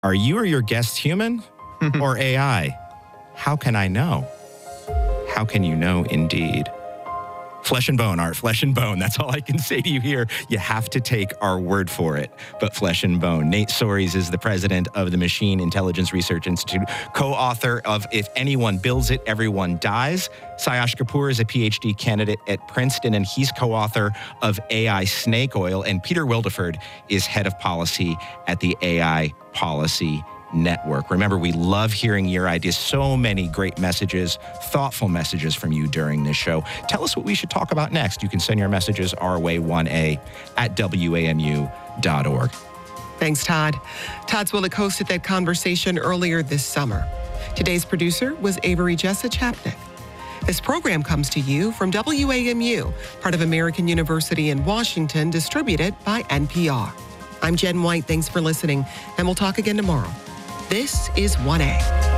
Are you or your guest human or AI? How can I know? How can you know indeed? Flesh and bone, Art, flesh and bone. That's all I can say to you here. You have to take our word for it, but flesh and bone. Nate Soares is the president of the Machine Intelligence Research Institute, co-author of If Anyone Builds It, Everyone Dies. Sayash Kapoor is a PhD candidate at Princeton, and he's co-author of AI Snake Oil. And Peter Wildeford is head of policy at the AI Policy Network. Remember, we love hearing your ideas. So many great messages, thoughtful messages from you during this show. Tell us what we should talk about next. You can send your messages our way, 1A at WAMU.org. Thanks, Todd. Todd Zwillich hosted that conversation earlier this summer. Today's producer was Avery Jessa Chapnick. This program comes to you from WAMU, part of American University in Washington, distributed by NPR. I'm Jen White. Thanks for listening, and we'll talk again tomorrow. This is 1A.